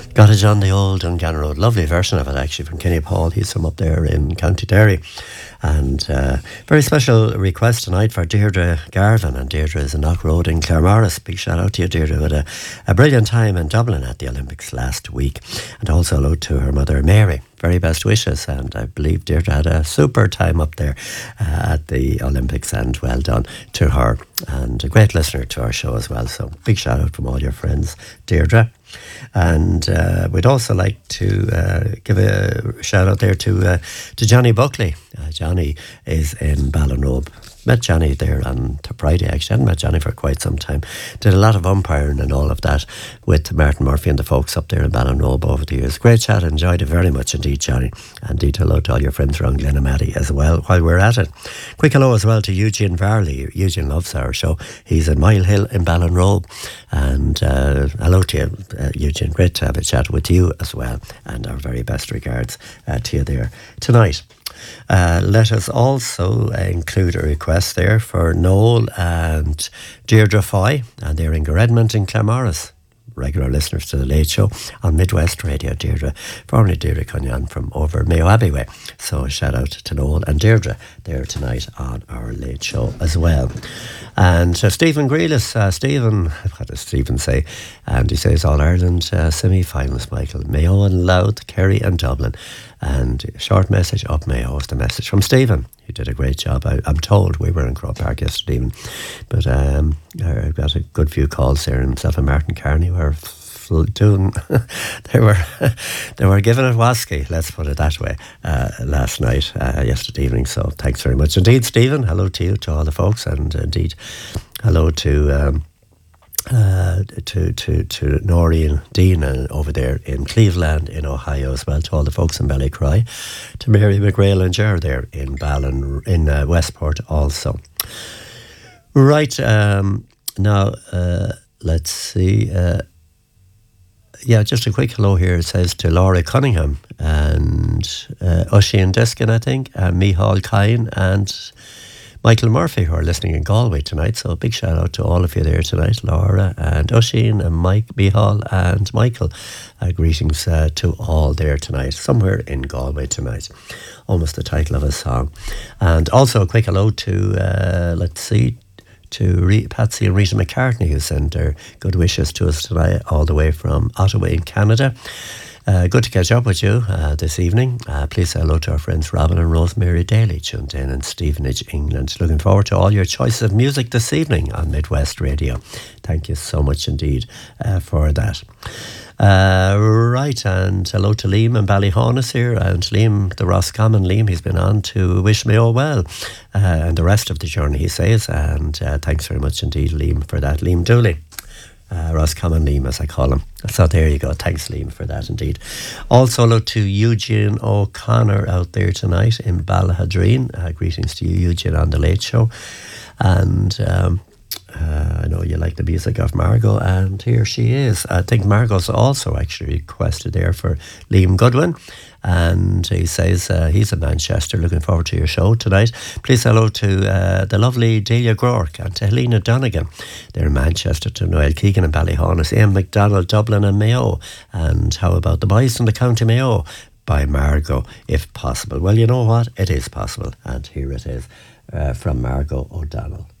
Got it on the old Dungannon Road. Lovely version of it, actually, from Kenny Paul. He's from up there in County Derry. And very special request tonight for Deirdre Garvin. And Deirdre is in Knock Road in Claremorris. Big shout out to you, Deirdre, with a brilliant time in Dublin at the Olympics last week. And also hello to her mother, Mary. Very best wishes. And I believe Deirdre had a super time up there at the Olympics. And well done to her. And a great listener to our show as well. So big shout out from all your friends, Deirdre. And we'd also like to give a shout out there to Johnny Buckley. Johnny is in Ballinrobe. Met Johnny there on Friday, actually. I hadn't met Johnny for quite some time. Did a lot of umpiring and all of that with Martin Murphy and the folks up there in Ballinrobe over the years. Great chat, enjoyed it very much indeed, Johnny. And indeed hello to all your friends around Glenamaddy as well while we're at it. Quick hello as well to Eugene Varley. Eugene loves our show. He's in Mile Hill in Ballinrobe. And hello to you, Eugene. Great to have a chat with you as well. And our very best regards to you there tonight. Let us also include a request there for Noel and Deirdre Foy, and they're in Goredmont in Claremorris. Regular listeners to the Late Show on Midwest Radio. Deirdre, formerly Deirdre Cunyan from over Mayo Abbey way. So a shout out to Noel and Deirdre there tonight on our Late Show as well. And Stephen Grealis, Stephen, what does Stephen say? And he says All Ireland semi-finals, Michael. Mayo and Louth, Kerry and Dublin. And short message up Mayo is the message from Stephen. You did a great job. I'm told we were in Croke Park yesterday evening, but I got a good few calls there. Himself and Martin Carney were doing. they were giving it wasky. Let's put it that way. Last night, yesterday evening. So thanks very much indeed, Stephen. Hello to you, to all the folks, and indeed, hello to Norrie and Dean over there in Cleveland in Ohio as well, to all the folks in Ballycry, to Mary McGrail and Ger there in Westport also. Right, now let's see. Just a quick hello here. It says to Laura Cunningham and Oisin Diskin, I think, and Micheál Kine and Michael Murphy, who are listening in Galway tonight. So a big shout out to all of you there tonight, Laura and Oisin and Micheál and Michael. Greetings to all there tonight, somewhere in Galway tonight. Almost the title of a song. And also a quick hello to, to Patsy and Rita McCartney, who sent their good wishes to us tonight, all the way from Ottawa in Canada. Good to catch up with you this evening. Please say hello to our friends Robin and Rosemary Daly, tuned in Stevenage, England. Looking forward to all your choices of music this evening on Midwest Radio. Thank you so much indeed for that. Right, and hello to Liam and Ballyhaunis here, and Liam, the Roscommon Liam, he's been on to wish me all well and the rest of the journey, he says, and thanks very much indeed, Liam, for that. Liam Dooley. Roscommon Liam, as I call him. So there you go. Thanks, Liam, for that indeed. Also hello to Eugene O'Connor out there tonight in Ballahadreen. Greetings to you, Eugene, on the Late Show. And I know you like the music of Margot, and here she is. I think Margot's also actually requested there for Liam Goodwin, and he says he's in Manchester, looking forward to your show tonight. Please hello to the lovely Delia Groark and to Helena Donegan. They're in Manchester, to Noel Keegan and Ballyhaunis, Ian McDonald, Dublin and Mayo. And how about the boys from the County Mayo by Margot, if possible? Well, you know what? It is possible, and here it is from Margot O'Donnell.